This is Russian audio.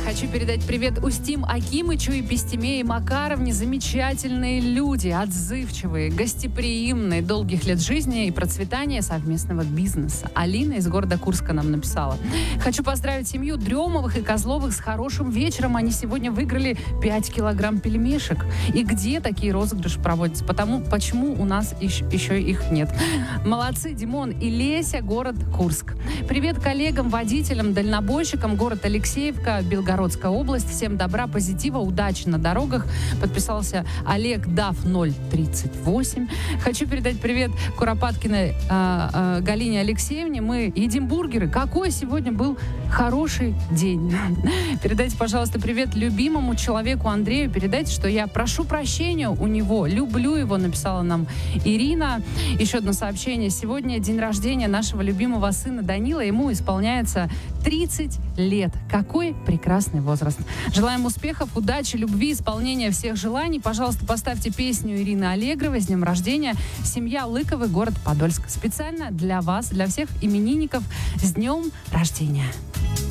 Хочу передать привет Устим Акимычу и Пестемее Макаровне. Замечательные люди, отзывчивые, гостеприимные, долгих лет жизни и процветания совместного бизнеса. Алина из города Курска нам написала. Хочу поздравить семью Дремовых и Козловых с хорошим вечером. Они сегодня выиграли 5 килограмм пельмешек. И где такие розыгрыши проводятся? Почему у нас еще их нет? Молодцы, Димон и Леся, город Курск. Привет коллегам, водителям, дальнобойщикам, город Алексеевка, Белгородская область. Всем добра, позитива, удачи на дорогах. Подписался Олег Дав 038. Хочу передать привет Куропаткиной Галине Алексеевне. Мы едим бургеры. Какой сегодня был хороший день. Передайте, пожалуйста, привет любимому человеку Андрею. Передайте, что я прошу прощения у него. Люблю его, написала нам Ирина. Еще одно сообщение. Сегодня день рождения нашего любимого сына Данила. Ему исполняется 30 лет. Какой прекрасный возраст. Желаем успехов, удачи, любви, исполнения всех желаний. Пожалуйста, поставьте песню Ирины Аллегровой с днем рождения. Семья Лыковой, город Подольск. Специально для вас, для всех именинников с днем рождения.